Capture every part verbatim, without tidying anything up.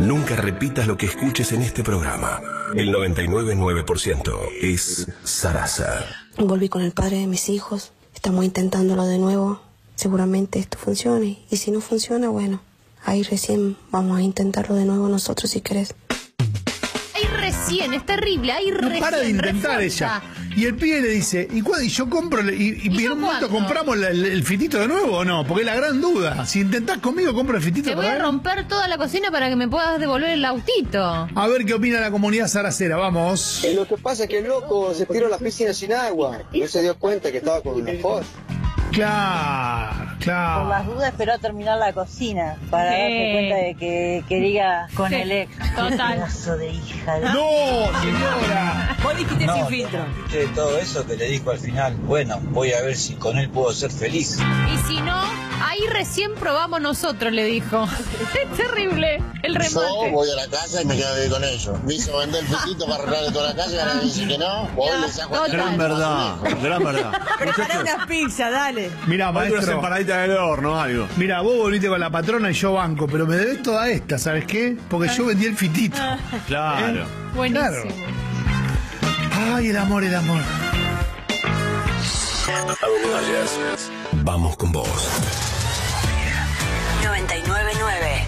Nunca repitas lo que escuches en este programa. El noventa y nueve punto nueve por ciento es Sarasa. Volví con el padre de mis hijos. Estamos intentándolo de nuevo. Seguramente esto funcione. Y si no funciona, bueno, ahí recién vamos a intentarlo de nuevo nosotros si querés. Ahí recién, es terrible. Ahí No recién. para de intentar refuerza. ella. Y el pibe le dice, ¿y cuándo? Y yo compro, y, y, y en un momento compramos la, el, el fitito de nuevo o no, porque es la gran duda. Si intentás conmigo, compro el fitito. Te voy a romper toda la cocina para que me puedas devolver el autito. A ver qué opina la comunidad saracera, vamos. Eh, lo que pasa es que el loco se tiró a la piscina sin agua. No se dio cuenta que estaba con un mejor. Claro, claro. Por las dudas esperó a terminar la cocina para Sí. darse cuenta de que quería con Sí, el ex. total. Pedazo de hija de... ¡No, señora! Vos dijiste No, sin filtro. de todo eso que le dijo al final, bueno, voy a ver si con él puedo ser feliz. Y si no, ahí recién probamos nosotros, le dijo. Es terrible el remate. Yo voy a la casa y me quedo ahí con ellos. Me hizo vender el fitito para arreglarle toda la casa y ahora me dice que no. Voy y le saco a Gran verdad, gran verdad. Prepará unas pizzas, dale. Mirá, Una maestro. separadita del horno, algo. Mira, vos volviste con la patrona y yo banco, pero me debes toda esta, ¿sabes qué? Porque yo vendí el fitito. Claro. Buenísimo. Claro. Ay, el amor, el amor. Vamos con vos. noventa y nueve punto nueve.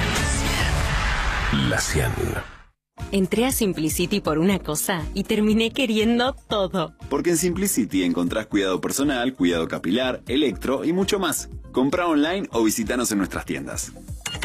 La cien. Entré a Simplicity por una cosa y terminé queriendo todo. Porque en Simplicity encontrás cuidado personal, cuidado capilar, electro y mucho más. Comprá online o visitanos en nuestras tiendas.